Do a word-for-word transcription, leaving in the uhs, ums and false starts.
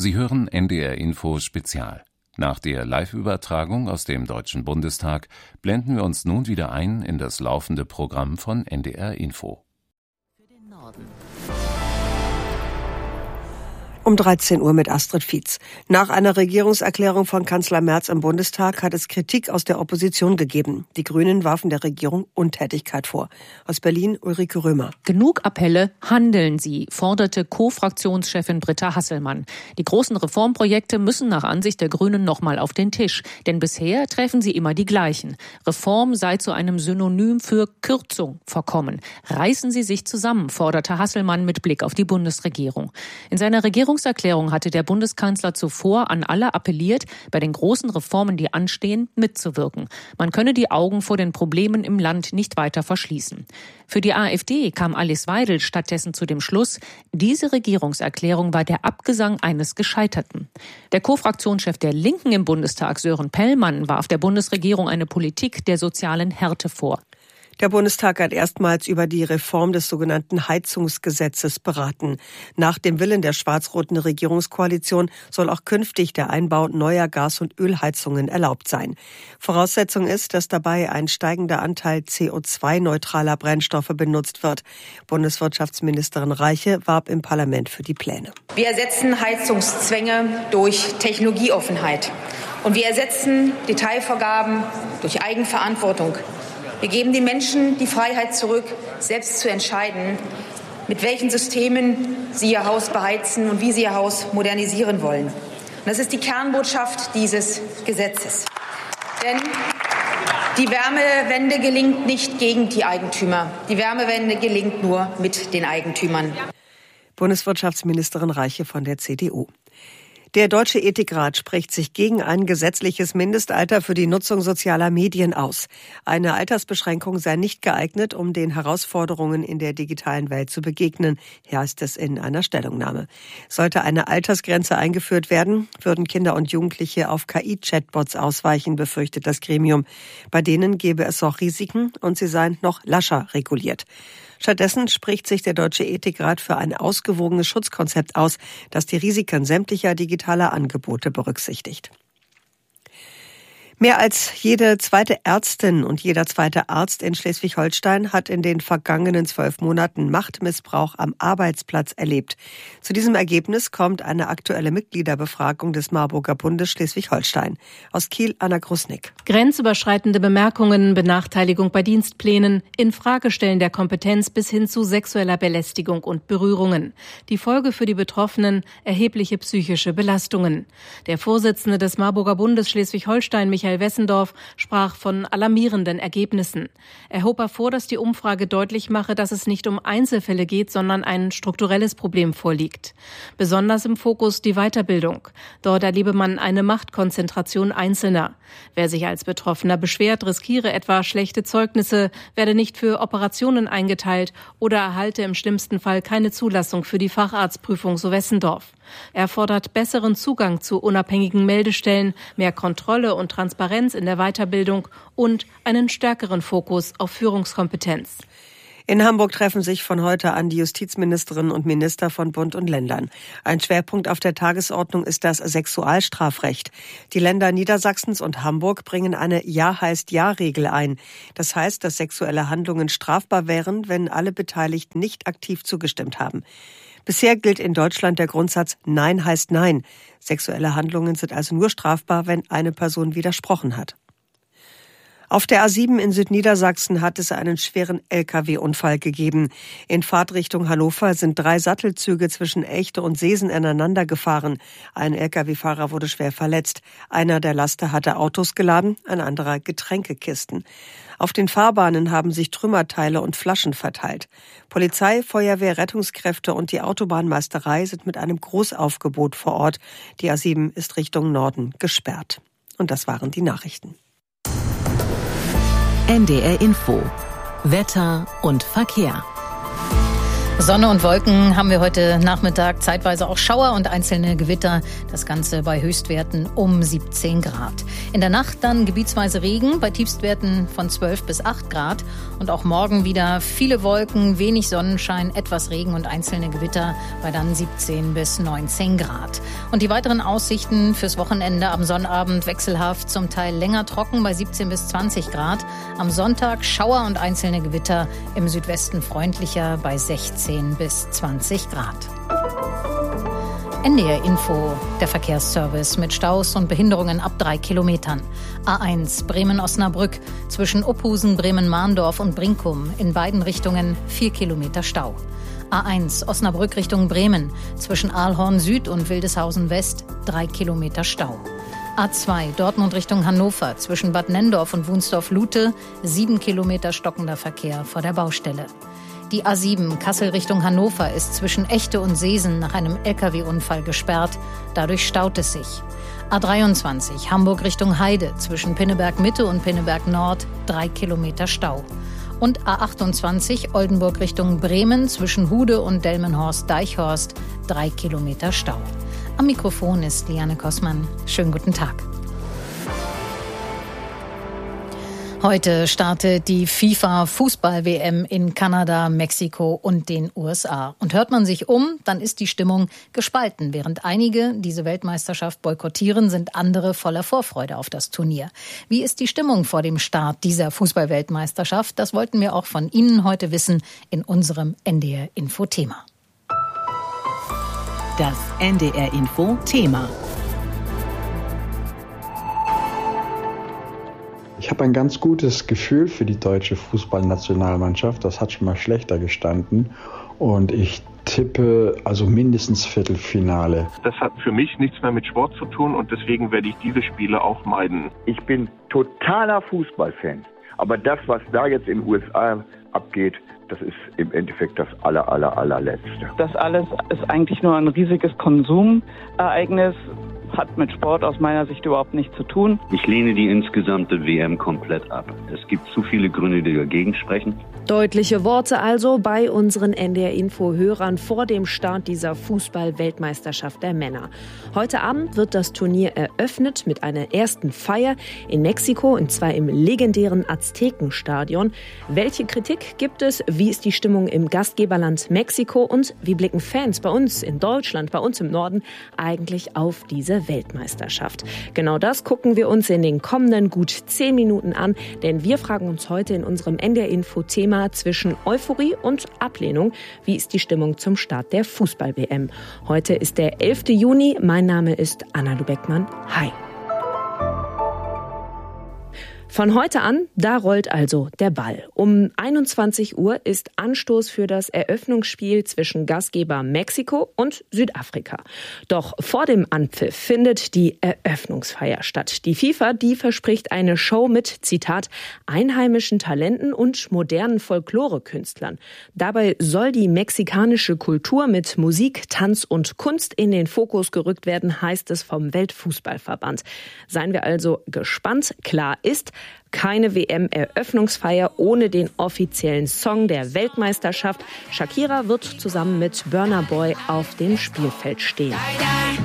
Sie hören N D R Info Spezial. Nach der Live-Übertragung aus dem Deutschen Bundestag blenden wir uns nun wieder ein in das laufende Programm von N D R Info. Für den Norden. Um dreizehn Uhr mit Astrid Fietz. Nach einer Regierungserklärung von Kanzler Merz im Bundestag hat es Kritik aus der Opposition gegeben. Die Grünen warfen der Regierung Untätigkeit vor. Aus Berlin Ulrike Römer. Genug Appelle, handeln Sie, forderte Co-Fraktionschefin Britta Hasselmann. Die großen Reformprojekte müssen nach Ansicht der Grünen nochmal auf den Tisch. Denn bisher treffen sie immer die gleichen. Reform sei zu einem Synonym für Kürzung verkommen. Reißen Sie sich zusammen, forderte Hasselmann mit Blick auf die Bundesregierung. In seiner Regierung Regierungserklärung hatte der Bundeskanzler zuvor an alle appelliert, bei den großen Reformen, die anstehen, mitzuwirken. Man könne die Augen vor den Problemen im Land nicht weiter verschließen. Für die AfD kam Alice Weidel stattdessen zu dem Schluss, diese Regierungserklärung war der Abgesang eines Gescheiterten. Der Co-Fraktionschef der Linken im Bundestag, Sören Pellmann, warf der Bundesregierung eine Politik der sozialen Härte vor. Der Bundestag hat erstmals über die Reform des sogenannten Heizungsgesetzes beraten. Nach dem Willen der schwarz-roten Regierungskoalition soll auch künftig der Einbau neuer Gas- und Ölheizungen erlaubt sein. Voraussetzung ist, dass dabei ein steigender Anteil C O zwei neutraler Brennstoffe benutzt wird. Bundeswirtschaftsministerin Reiche warb im Parlament für die Pläne. Wir ersetzen Heizungszwänge durch Technologieoffenheit. Und wir ersetzen Detailvorgaben durch Eigenverantwortung. Wir geben den Menschen die Freiheit zurück, selbst zu entscheiden, mit welchen Systemen sie ihr Haus beheizen und wie sie ihr Haus modernisieren wollen. Und das ist die Kernbotschaft dieses Gesetzes. Denn die Wärmewende gelingt nicht gegen die Eigentümer. Die Wärmewende gelingt nur mit den Eigentümern. Bundeswirtschaftsministerin Reiche von der C D U. Der Deutsche Ethikrat spricht sich gegen ein gesetzliches Mindestalter für die Nutzung sozialer Medien aus. Eine Altersbeschränkung sei nicht geeignet, um den Herausforderungen in der digitalen Welt zu begegnen, heißt es in einer Stellungnahme. Sollte eine Altersgrenze eingeführt werden, würden Kinder und Jugendliche auf K I-Chatbots ausweichen, befürchtet das Gremium. Bei denen gäbe es auch Risiken und sie seien noch lascher reguliert. Stattdessen spricht sich der Deutsche Ethikrat für ein ausgewogenes Schutzkonzept aus, das die Risiken sämtlicher digitaler Angebote berücksichtigt. Mehr als jede zweite Ärztin und jeder zweite Arzt in Schleswig-Holstein hat in den vergangenen zwölf Monaten Machtmissbrauch am Arbeitsplatz erlebt. Zu diesem Ergebnis kommt eine aktuelle Mitgliederbefragung des Marburger Bundes Schleswig-Holstein. Aus Kiel Anna Grusnick. Grenzüberschreitende Bemerkungen, Benachteiligung bei Dienstplänen, Infragestellen der Kompetenz bis hin zu sexueller Belästigung und Berührungen. Die Folge für die Betroffenen: erhebliche psychische Belastungen. Der Vorsitzende des Marburger Bundes Schleswig-Holstein, Michael Wessendorf, sprach von alarmierenden Ergebnissen. Er hob hervor, dass die Umfrage deutlich mache, dass es nicht um Einzelfälle geht, sondern ein strukturelles Problem vorliegt. Besonders im Fokus die Weiterbildung. Dort erlebe man eine Machtkonzentration Einzelner. Wer sich als Betroffener beschwert, riskiere etwa schlechte Zeugnisse, werde nicht für Operationen eingeteilt oder erhalte im schlimmsten Fall keine Zulassung für die Facharztprüfung, so Wessendorf. Er fordert besseren Zugang zu unabhängigen Meldestellen, mehr Kontrolle und Transparenz in der Weiterbildung und einen stärkeren Fokus auf Führungskompetenz. In Hamburg treffen sich von heute an die Justizministerinnen und Minister von Bund und Ländern. Ein Schwerpunkt auf der Tagesordnung ist das Sexualstrafrecht. Die Länder Niedersachsens und Hamburg bringen eine Ja-heißt-Ja-Regel ein. Das heißt, dass sexuelle Handlungen strafbar wären, wenn alle Beteiligten nicht aktiv zugestimmt haben. Bisher gilt in Deutschland der Grundsatz Nein heißt Nein. Sexuelle Handlungen sind also nur strafbar, wenn eine Person widersprochen hat. Auf der A sieben in Südniedersachsen hat es einen schweren L K W-Unfall gegeben. In Fahrtrichtung Hannover sind drei Sattelzüge zwischen Echte und Seesen ineinander gefahren. Ein L K W-Fahrer wurde schwer verletzt. Einer der Laster hatte Autos geladen, ein anderer Getränkekisten. Auf den Fahrbahnen haben sich Trümmerteile und Flaschen verteilt. Polizei, Feuerwehr, Rettungskräfte und die Autobahnmeisterei sind mit einem Großaufgebot vor Ort. Die A sieben ist Richtung Norden gesperrt. Und das waren die Nachrichten. N D R Info. Wetter und Verkehr. Sonne und Wolken haben wir heute Nachmittag, zeitweise auch Schauer und einzelne Gewitter. Das Ganze bei Höchstwerten um siebzehn Grad. In der Nacht dann gebietsweise Regen bei Tiefstwerten von zwölf bis acht Grad. Und auch morgen wieder viele Wolken, wenig Sonnenschein, etwas Regen und einzelne Gewitter bei dann siebzehn bis neunzehn Grad. Und die weiteren Aussichten fürs Wochenende: am Sonnabend wechselhaft, zum Teil länger trocken bei siebzehn bis zwanzig Grad. Am Sonntag Schauer und einzelne Gewitter, im Südwesten freundlicher bei sechzehn bis zwanzig Grad. N D R Info, der Verkehrsservice mit Staus und Behinderungen ab drei Kilometern. A eins Bremen-Osnabrück zwischen Uphusen, Bremen-Mahndorf und Brinkum. In beiden Richtungen vier Kilometer Stau. A eins Osnabrück Richtung Bremen zwischen Aalhorn Süd und Wildeshausen West drei Kilometer Stau. A zwei Dortmund Richtung Hannover zwischen Bad Nenndorf und Wunsdorf-Lute sieben Kilometer stockender Verkehr vor der Baustelle. Die A sieben Kassel Richtung Hannover ist zwischen Echte und Seesen nach einem L K W-Unfall gesperrt. Dadurch staut es sich. A dreiundzwanzig Hamburg Richtung Heide zwischen Pinneberg Mitte und Pinneberg Nord drei Kilometer Stau. Und A achtundzwanzig Oldenburg Richtung Bremen zwischen Hude und Delmenhorst-Deichhorst drei Kilometer Stau. Am Mikrofon ist Liane Kossmann. Schönen guten Tag. Heute startet die FIFA-Fußball-W M in Kanada, Mexiko und den U S A. Und hört man sich um, dann ist die Stimmung gespalten. Während einige diese Weltmeisterschaft boykottieren, sind andere voller Vorfreude auf das Turnier. Wie ist die Stimmung vor dem Start dieser Fußball-Weltmeisterschaft? Das wollten wir auch von Ihnen heute wissen in unserem N D R-Info-Thema. Das N D R-Info-Thema. Ich habe ein ganz gutes Gefühl für die deutsche Fußballnationalmannschaft. Das hat schon mal schlechter gestanden. Und ich tippe also mindestens Viertelfinale. Das hat für mich nichts mehr mit Sport zu tun und deswegen werde ich diese Spiele auch meiden. Ich bin totaler Fußballfan. Aber das, was da jetzt in den U S A abgeht, das ist im Endeffekt das aller, aller, allerletzte. Das alles ist eigentlich nur ein riesiges Konsumereignis. Hat mit Sport aus meiner Sicht überhaupt nichts zu tun. Ich lehne die insgesamte W M komplett ab. Es gibt zu viele Gründe, die dagegen sprechen. Deutliche Worte also bei unseren N D R-Info-Hörern vor dem Start dieser Fußball-Weltmeisterschaft der Männer. Heute Abend wird das Turnier eröffnet mit einer ersten Feier in Mexiko, und zwar im legendären Aztekenstadion. Welche Kritik gibt es? Wie ist die Stimmung im Gastgeberland Mexiko? Und wie blicken Fans bei uns in Deutschland, bei uns im Norden eigentlich auf diese Weltmeisterschaft? Genau das gucken wir uns in den kommenden gut zehn Minuten an, denn wir fragen uns heute in unserem N D R-Info-Thema zwischen Euphorie und Ablehnung: Wie ist die Stimmung zum Start der Fußball-W M? Heute ist der elfte Juni. Mein Name ist Anna Lubeckmann. Hi. Von heute an, da rollt also der Ball. Um einundzwanzig Uhr ist Anstoß für das Eröffnungsspiel zwischen Gastgeber Mexiko und Südafrika. Doch vor dem Anpfiff findet die Eröffnungsfeier statt. Die FIFA, die verspricht eine Show mit, Zitat, einheimischen Talenten und modernen Folklorekünstlern. Dabei soll die mexikanische Kultur mit Musik, Tanz und Kunst in den Fokus gerückt werden, heißt es vom Weltfußballverband. Seien wir also gespannt. Klar ist, keine W M-Eröffnungsfeier ohne den offiziellen Song der Weltmeisterschaft. Shakira wird zusammen mit Burna Boy auf dem Spielfeld stehen.